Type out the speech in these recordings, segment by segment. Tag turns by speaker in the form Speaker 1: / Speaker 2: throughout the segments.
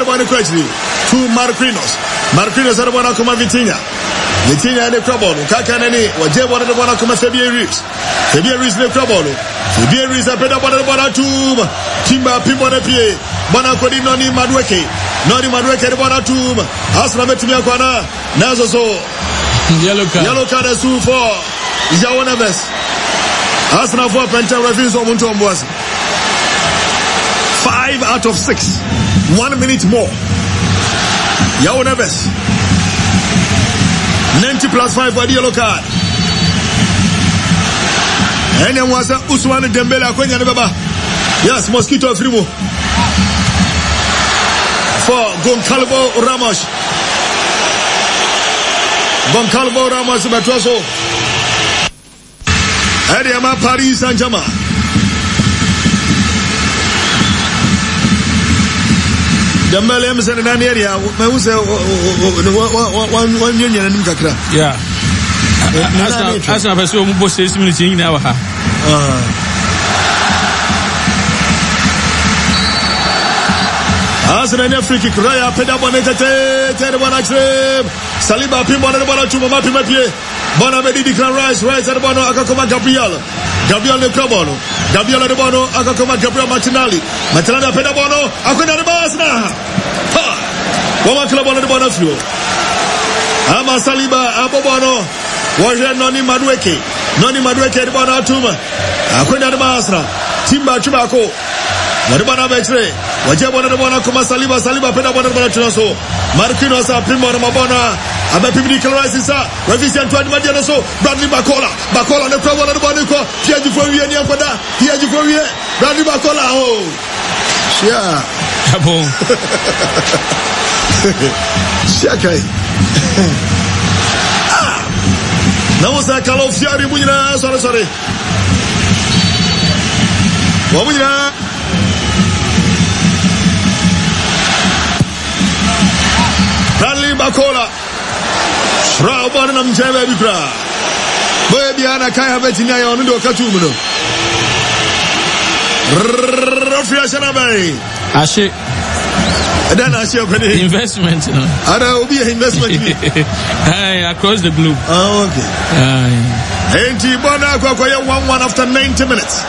Speaker 1: bɔne kwachiri to Marquinhos de bɔne akoma Vitinha de krabɔno kaka nani wɔgye bɔne de bɔne akoma Fabian Ruiz de krabɔno Fabian Ruiz apɛda bɔne de bɔne atum Timba pimbɔne pie bɔne akɔdi Noni Madueke de bɔne atum Arsenal betumi akwana nazo so yellow card su for João Neves Arsenal for Penta referees omuntu omboase 5 out of 6 1 minute more João Neves 90 plus 5 for the yellow card ene mwasa Ousmane Dembele akwenya ne baba yes mosquito frimo for Goncalvo Ramos betwaso ade ama Paris Saint-Germain Dembele emsene na area me use wan nyenya nanim kakra
Speaker 2: yeah Arsenal person mu boss 6 minutes nyina wa ha
Speaker 1: Arsenal ne free kick Raya peda bonete tere bona trem Saliba pimbo na bona chuma mapima pie bona bedi Declan Rice at bona akakoma Gabriel ne Krabono Gabriel de bono akakoma Gabriel Martinelli peda bono akwenda de Arsenal ha wama club de bona fio ama Saliba abobono waje Noni Madueke de bona atuma akwenda de Arsenal Timba Chubako wade bona betre waje bona de bona kuma Saliba peda bona de bona tunaso Marquinhos primo na mabona abapimi Declan Rice sa Revisi Antoine Madiano so Bradley Bacola ne kwa bona de bona ko Pierre fo wie ni akoda Pierre fo wie Bradley Bacola oh yeah
Speaker 2: bon
Speaker 1: Shakai Não sa kalo fiari munyina sorry wa munyina Bradley Bacola Shra bwana na mjebe bikra boye biana kai habeti nya yo ndo katumu no Rafia Shanabai
Speaker 2: Ashe
Speaker 1: then I share
Speaker 2: investment no
Speaker 1: Ada obi investment
Speaker 2: across the globe
Speaker 1: okay enti bona kwa 1-1 after 90 minutes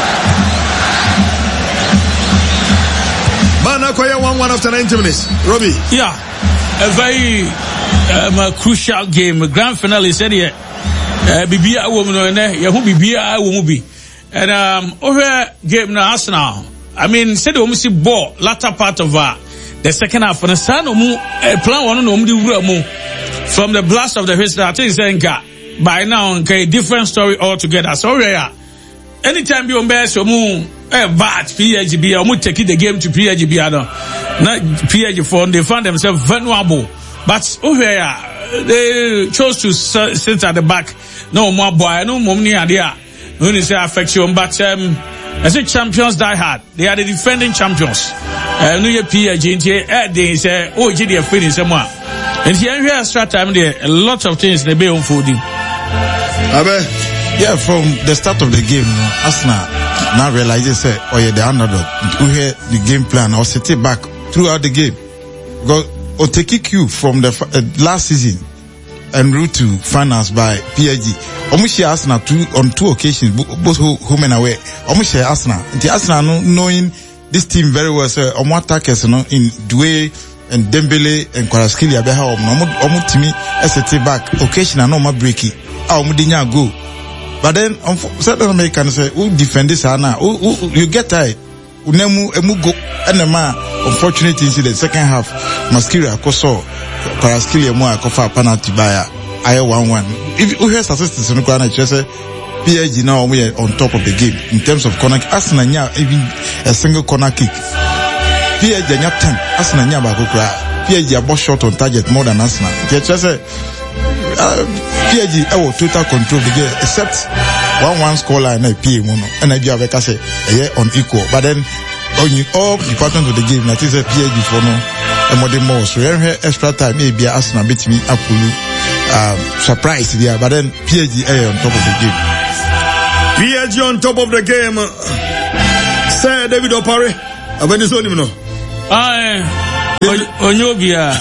Speaker 1: Bana kwa 1-1 after 90 minutes Robbie
Speaker 2: yeah a very crucial game grand finale said here bibia wo mu no ne ye hu bibia wo mu bi and over game na Arsenal I mean said we see ball latter part of the second half and san mu plan one no mu di wura mu from the blast of the whistle I think say nka by now okay different story altogether so anytime you embarrass so mu bad PSG or mu take the game to PSG no na PSG for they found themselves vulnerable but over they chose to sit at the back no more boy no more near there when you say affection but as a champions die hard they are the defending champions no ye PSG they say oh je dey finish someone and here extra time there a lot of things they be unfolding
Speaker 3: yeah from the start of the game Arsenal now realizes say oh yeah the underdog who hear the game plan or sit back throughout the game because or take you from the last season en route to finals by PSG. Omushi Arsenal on two occasions, both home and away. Omushi Arsenal. The Arsenal knowing this team very well, so omu attackers in Doué and Dembele and Kvaratskhelia beha omu timi ST back occasional no ma breaki. Omu dinya go. But then certain Americans say who defend this ana you get tired. Unemu emu go enema unfortunately in the second half Masquera koso Kvaratskhelia mo akofa penalty by aye 1-1. If you hear statistics no kwa just say PSG now we are on top of the game in terms of corner kick. Arsenal nya even a single corner kick. PSG nya 10 Arsenal nya ba kokra. PSG are shot on target more than Arsenal. Just say PSG total control the game except 1-1 scoreline na PA mo no and I be able to say unequal but then on all department of the game that is a PSG for no and more than more so extra time maybe Arsenal beat me Apollo surprise there but then PSG on top of the game.
Speaker 1: PSG on top of the game. Sir David Opare abani so ni no
Speaker 2: Onyobia.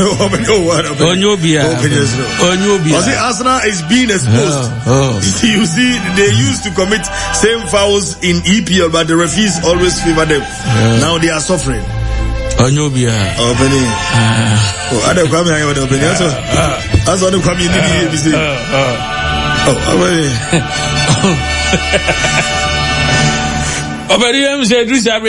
Speaker 1: I say Arsenal is being exposed. You see, they used to commit same fouls in EPL, but the referees always favor them. Now they are suffering.
Speaker 2: Onyobia.
Speaker 1: I don't come here with the opinion. That's what come in the
Speaker 2: Obadiah said,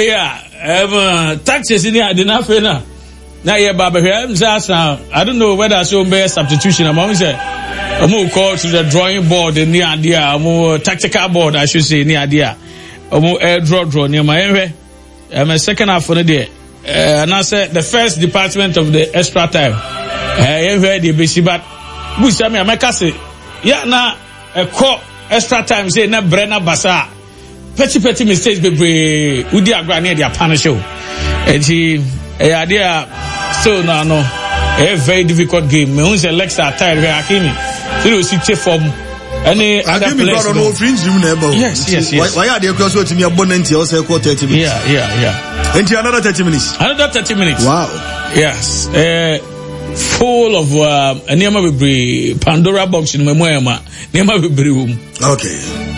Speaker 2: taxes in the Dinafena. Now, yeah, Baba, I don't know whether I show be a substitution. I'm always a more call to the drawing board and the idea, a more tactical board, I should say, the idea. A more air draw near my area. I'm a second half for the day. And I said the first department of the extra time. I heard the busy, but we say, I'm a cassette. Yeah, now a call extra time say, na Brenna Bassa. Petty mistakes, baby. Udi agrani their panel show. And he, idea, so no, a very difficult game. Me unse Alexa tired where Hakimi. You know, sit from any other place.
Speaker 1: No fringe room never.
Speaker 2: Yes.
Speaker 1: Why are they close to me? Abundant also 30 minutes.
Speaker 2: Yeah.
Speaker 1: And another 30 minutes.
Speaker 2: Another 30 minutes.
Speaker 1: Wow.
Speaker 2: Yes. Full of Pandora box in my Nema.
Speaker 1: Okay.